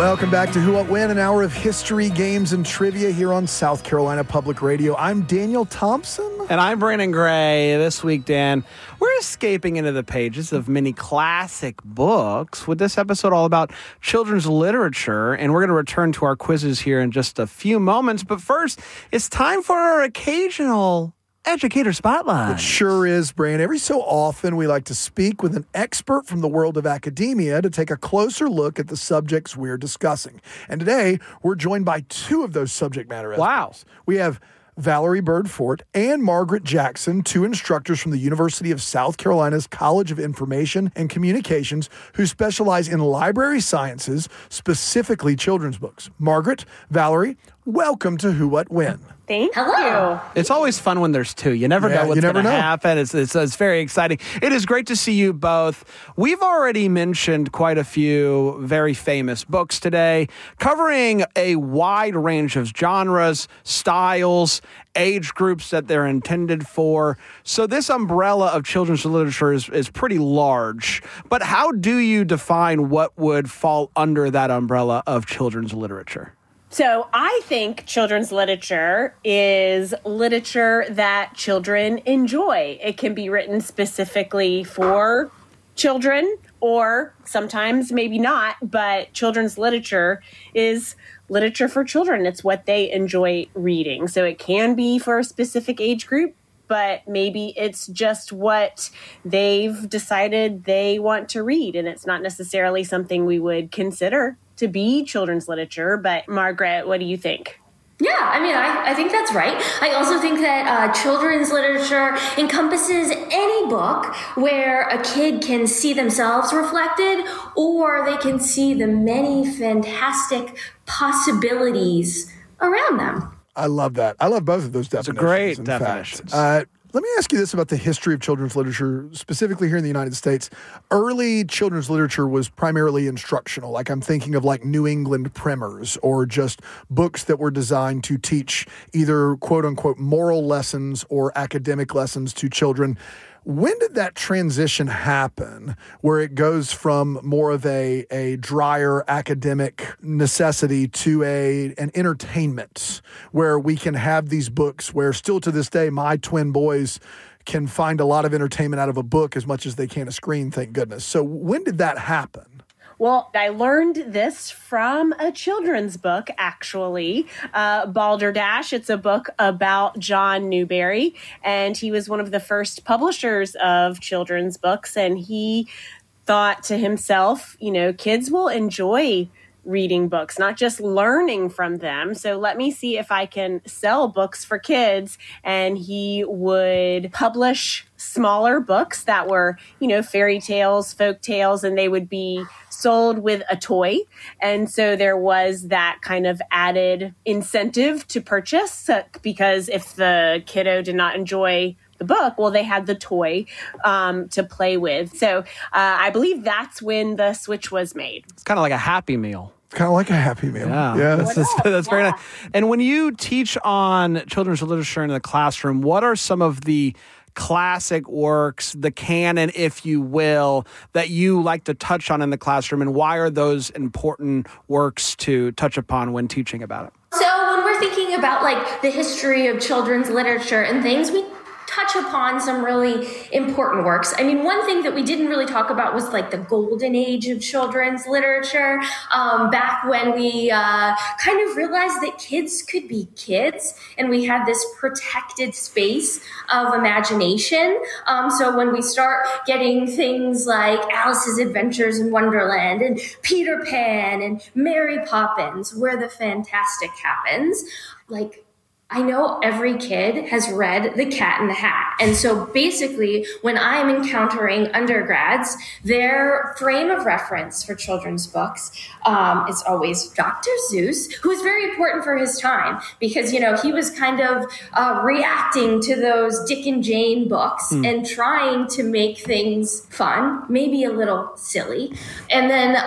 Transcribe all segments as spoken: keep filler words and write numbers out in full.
Welcome back to Who, What, When, an hour of history, games, and trivia here on South Carolina Public Radio. I'm Daniel Thompson. And I'm Brandon Gray. This week, Dan, we're escaping into the pages of many classic books with this episode all about children's literature. And we're going to return to our quizzes here in just a few moments. But first, it's time for our occasional Educator Spotlight. It sure is, Brian. Every so often, we like to speak with an expert from the world of academia to take a closer look at the subjects we're discussing. And today, we're joined by two of those subject matter experts. Wow. We have Valerie Bird-Fort and Margaret Jackson, two instructors from the University of South Carolina's College of Information and Communications who specialize in library sciences, specifically children's books. Margaret, Valerie, welcome to Who, What, When. Thank Hello. you. It's always fun when there's two. You never Yeah, know what's you never going to know. happen. It's, it's, it's very exciting. It is great to see you both. We've already mentioned quite a few very famous books today, covering a wide range of genres, styles, age groups that they're intended for. So this umbrella of children's literature is, is pretty large. But how do you define what would fall under that umbrella of children's literature? So I think children's literature is literature that children enjoy. It can be written specifically for children, or sometimes maybe not, but children's literature is literature for children. It's what they enjoy reading. So it can be for a specific age group, but maybe it's just what they've decided they want to read, and it's not necessarily something we would consider to be children's literature. But Margaret, what do you think? Yeah, I mean, I, I think that's right. I also think that uh, children's literature encompasses any book where a kid can see themselves reflected, or they can see the many fantastic possibilities around them. I love that. I love both of those definitions. It's a great in definitions. fact. Uh, let me ask you this about the history of children's literature, specifically here in the United States. Early children's literature was primarily instructional. Like I'm thinking of like New England primers or just books that were designed to teach either quote unquote moral lessons or academic lessons to children. When did that transition happen where it goes from more of a, a drier academic necessity to a an entertainment where we can have these books where still to this day my twin boys can find a lot of entertainment out of a book as much as they can a screen, thank goodness. So when did that happen? Well, I learned this from a children's book, actually, uh, Balderdash. It's a book about John Newbery, and he was one of the first publishers of children's books, and he thought to himself, you know, kids will enjoy reading books, not just learning from them. So let me see if I can sell books for kids. And he would publish smaller books that were, you know, fairy tales, folk tales, and they would be sold with a toy. And so there was that kind of added incentive to purchase, uh, because if the kiddo did not enjoy the book, well, they had the toy um, to play with. So uh, I believe that's when the switch was made. It's kind of like a Happy Meal. Kind of like a Happy Meal. Yeah, Yeah. That's, that's, that's very nice. And when you teach on children's literature in the classroom, what are some of the classic works, the canon, if you will, that you like to touch on in the classroom, and why are those important works to touch upon when teaching about it? So when we're thinking about like the history of children's literature and things, we touch upon some really important works. I mean, one thing that we didn't really talk about was like the golden age of children's literature, um, back when we uh, kind of realized that kids could be kids and we had this protected space of imagination. Um, so when we start getting things like Alice's Adventures in Wonderland and Peter Pan and Mary Poppins, where the fantastic happens, like, I know every kid has read The Cat in the Hat. And so basically, when I'm encountering undergrads, their frame of reference for children's books um, is always Doctor Seuss, who is very important for his time because, you know, he was kind of uh, reacting to those Dick and Jane books mm. and trying to make things fun, maybe a little silly. And then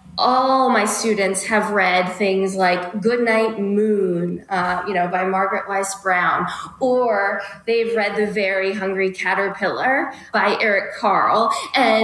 all my students have read things like Goodnight Moon, uh, you know, by Margaret Wise Brown, or they've read The Very Hungry Caterpillar by Eric Carle. And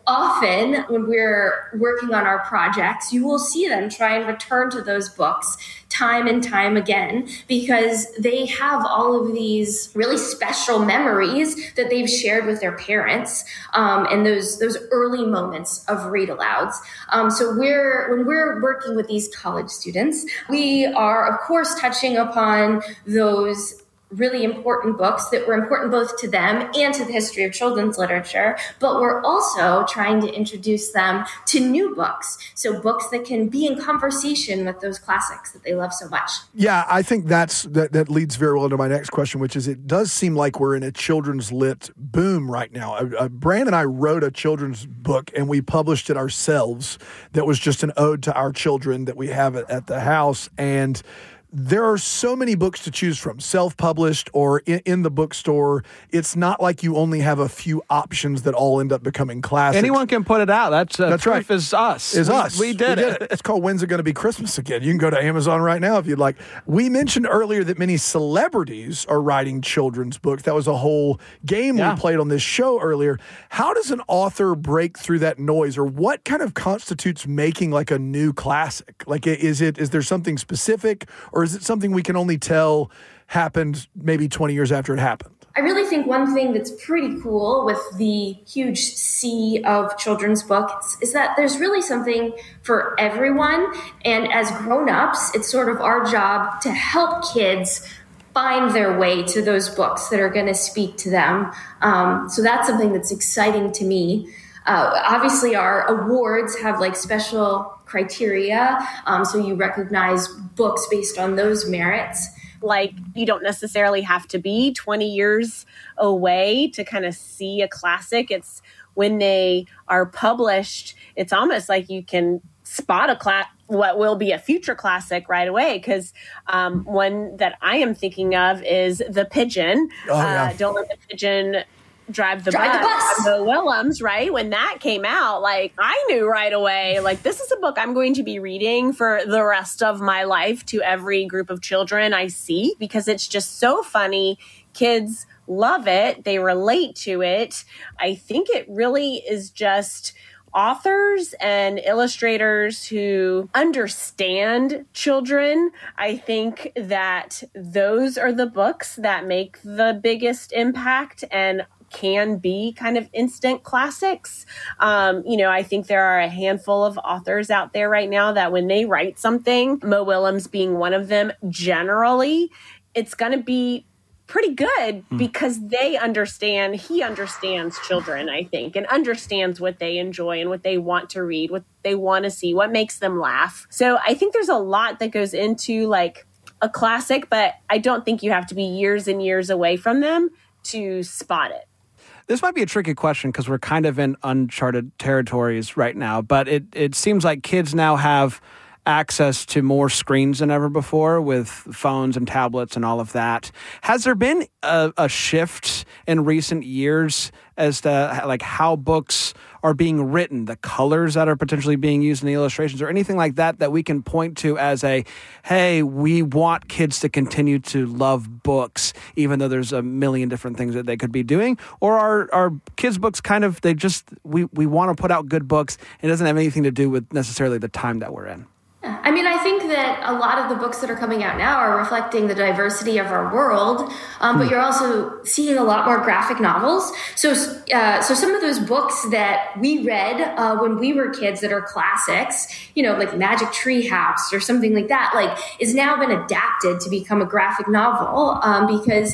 often when we're working on our projects, you will see them try and return to those books time and time again, because they have all of these really special memories that they've shared with their parents, um, and those those early moments of read alouds. Um, so we're when we're working with these college students, we are of course touching upon those really important books that were important both to them and to the history of children's literature, but we're also trying to introduce them to new books. So books that can be in conversation with those classics that they love so much. Yeah, I think that's that, that leads very well into my next question, which is it does seem like we're in a children's lit boom right now. Uh, uh, Brand and I wrote a children's book and we published it ourselves that was just an ode to our children that we have at, at the house. And there are so many books to choose from, self-published or in, in the bookstore. It's not like you only have a few options that all end up becoming classics. Anyone can put it out. That's, uh, That's proof right. is us. Is we, us. We did, we it. did it. It's called When's It Gonna Be Christmas Again? You can go to Amazon right now if you'd like. We mentioned earlier that many celebrities are writing children's books. That was a whole game Yeah. we played on this show earlier. How does an author break through that noise, or what kind of constitutes making like a new classic? Like, is it is there something specific, or is it something we can only tell happened maybe twenty years after it happened? I really think one thing that's pretty cool with the huge sea of children's books is that there's really something for everyone. And as grown-ups, it's sort of our job to help kids find their way to those books that are going to speak to them. Um, so that's something that's exciting to me. Uh, obviously, our awards have like special criteria. Um, so you recognize books based on those merits. Like, you don't necessarily have to be twenty years away to kind of see a classic. It's when they are published, it's almost like you can spot a cla- what will be a future classic right away. Because um, one that I am thinking of is The Pigeon. Oh, yeah. uh, Don't Let the Pigeon Drive the Drive the Bus. Bus. Mo Willems, right? When that came out, like, I knew right away, like, this is a book I'm going to be reading for the rest of my life to every group of children I see, because it's just so funny. Kids love it. They relate to it. I think it really is just authors and illustrators who understand children. I think that those are the books that make the biggest impact and can be kind of instant classics. Um, you know, I think there are a handful of authors out there right now that when they write something, Mo Willems being one of them, generally, it's going to be pretty good because they understand, he understands children, I think, and understands what they enjoy and what they want to read, what they want to see, what makes them laugh. So I think there's a lot that goes into like a classic, but I don't think you have to be years and years away from them to spot it. This might be a tricky question because we're kind of in uncharted territories right now, but it, it seems like kids now have access to more screens than ever before with phones and tablets and all of that. Has there been a, a shift in recent years as to like how books are being written, the colors that are potentially being used in the illustrations, or anything like that that we can point to as a, hey, we want kids to continue to love books, even though there's a million different things that they could be doing? Or are, are kids' books kind of, they just, we, we want to put out good books, and it doesn't have anything to do with necessarily the time that we're in? I mean, I think that a lot of the books that are coming out now are reflecting the diversity of our world, um, but you're also seeing a lot more graphic novels. So, uh, so some of those books that we read uh, when we were kids that are classics, you know, like Magic Tree House or something like that, like is now been adapted to become a graphic novel um, because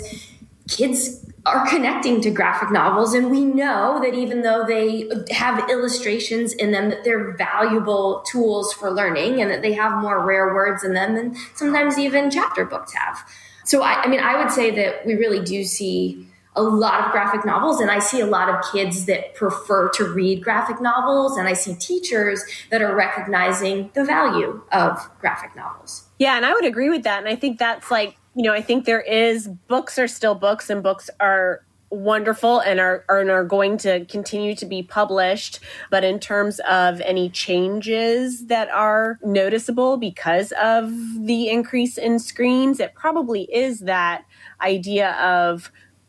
kids are connecting to graphic novels, and we know that even though they have illustrations in them, that they're valuable tools for learning and that they have more rare words in them than sometimes even chapter books have. So I, I mean, I would say that we really do see a lot of graphic novels, and I see a lot of kids that prefer to read graphic novels, and I see teachers that are recognizing the value of graphic novels. Yeah, and I would agree with that. And I think that's like, you know, I think there is, books are still books, and books are wonderful and are, are, and are going to continue to be published. But in terms of any changes that are noticeable because of the increase in screens, it probably is that idea of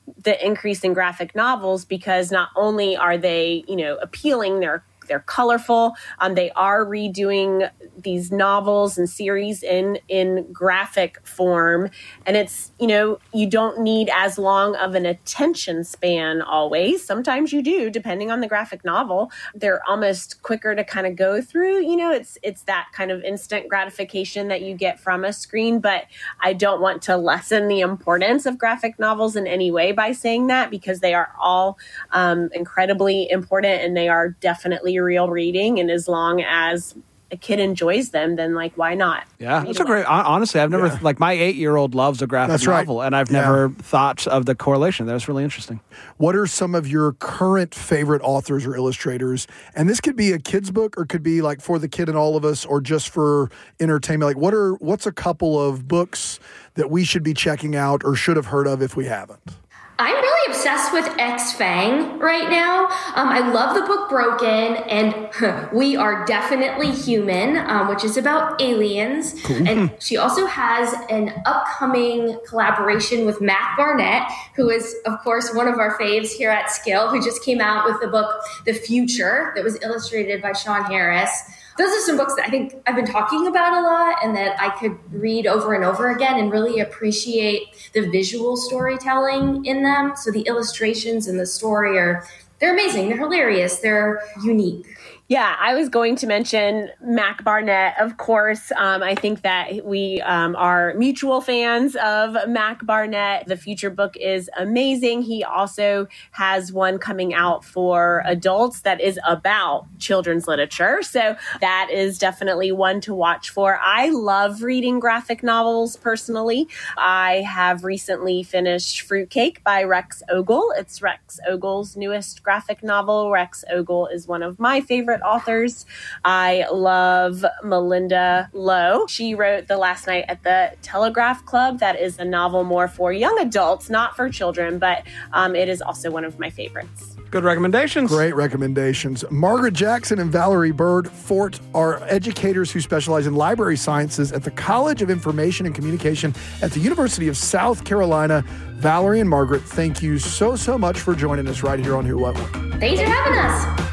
the increase in graphic novels because not only are they, you know, appealing, they're They're colorful. Um, they are redoing these novels and series in in graphic form. And it's, you know, you don't need as long of an attention span always. Sometimes you do, depending on the graphic novel. They're almost quicker to kind of go through. You know, it's it's that kind of instant gratification that you get from a screen. But I don't want to lessen the importance of graphic novels in any way by saying that, because they are all um, incredibly important, and they are definitely real reading. And as long as a kid enjoys them, then like, why not? Yeah, that's a great, honestly, I've never, Yeah. like my eight-year-old loves a graphic That's right. novel, and I've Yeah. never thought of the correlation. That's really interesting. What are some of your current favorite authors or illustrators? And this could be a kid's book, or could be like for the kid and all of us, or just for entertainment. Like what are, what's a couple of books that we should be checking out or should have heard of if we haven't? I'm really obsessed with X Fang right now. Um, I love the book Broken, and We Are Definitely Human, um, which is about aliens. Cool. And she also has an upcoming collaboration with Mac Barnett, who is, of course, one of our faves here at Skill, who just came out with the book The Future that was illustrated by Sean Harris. Those are some books that I think I've been talking about a lot and that I could read over and over again and really appreciate the visual storytelling in them. So the illustrations and the story are, they're amazing. They're hilarious. They're unique. Yeah, I was going to mention Mac Barnett, of course. Um, I think that we um, are mutual fans of Mac Barnett. The Future book is amazing. He also has one coming out for adults that is about children's literature. So that is definitely one to watch for. I love reading graphic novels personally. I have recently finished Fruitcake by Rex Ogle. It's Rex Ogle's newest graphic novel. Rex Ogle is one of my favorite authors. I love Melinda Lowe. She wrote The Last Night at the Telegraph Club. That is a novel more for young adults, not for children, but um, it is also one of my favorites. Good recommendations. Great recommendations. Margaret Jackson and Valerie Bird Fort are educators who specialize in library sciences at the College of Information and Communication at the University of South Carolina. Valerie and Margaret, thank you so, so much for joining us right here on Who What What. Thanks for having us.